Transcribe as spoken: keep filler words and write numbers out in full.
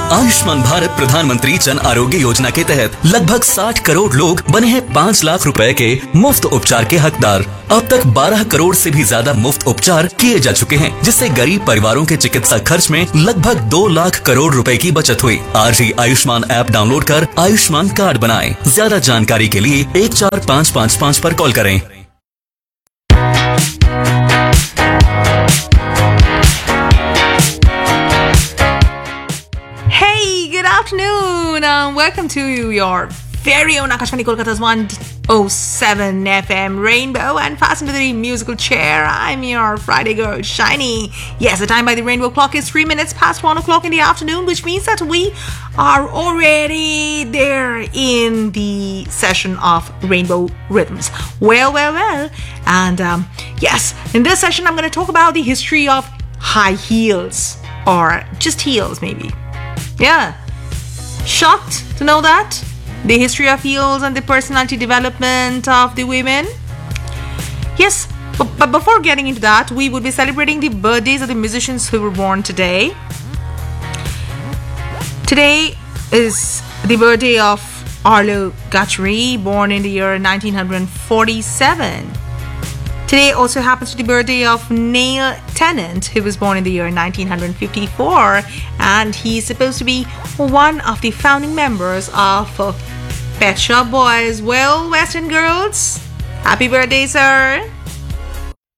आयुष्मान भारत प्रधानमंत्री जन आरोग्य योजना के तहत लगभग साठ करोड़ लोग बने हैं पाँच लाख रुपए के मुफ्त उपचार के हकदार। अब तक बारह करोड़ से भी ज्यादा मुफ्त उपचार किए जा चुके हैं, जिससे गरीब परिवारों के चिकित्सा खर्च में लगभग दो लाख करोड़ रुपए की बचत हुई। आज ही आयुष्मान ऐप डाउनलोड कर आयुष्मान कार्ड बनाएं। ज्यादा जानकारी के लिए एक चार पाँच पाँच पाँच पर कॉल करें। Good afternoon and welcome to your very own Akashvani Kolkata's one oh seven F M Rainbow and fasten to the musical chair. I'm your Friday girl, Shiny. Yes, the time by the rainbow clock is three minutes past one o'clock in the afternoon, which means that we are already there in the session of Rainbow Rhythms. Well, well, well. And um, yes, in this session, I'm going to talk about the history of high heels or just heels, maybe. Yeah. Shocked to know that? The history of heels and the personality development of the women? Yes, but, but before getting into that, we would be celebrating the birthdays of the musicians who were born today. Today is the birthday of Arlo Guthrie, born in the year nineteen forty-seven. Today also happens to be the birthday of Neil Tennant, who was born in the year nineteen fifty-four, and he's supposed to be one of the founding members of uh, Pet Shop Boys. Well, Western girls, happy birthday, sir.